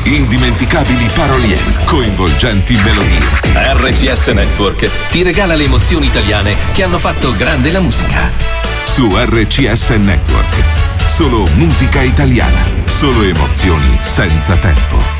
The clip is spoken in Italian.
indimenticabili parolieri, coinvolgenti melodie. RCS Network ti regala le emozioni italiane che hanno fatto grande la musica. Su RCS Network, solo musica italiana, solo emozioni senza tempo.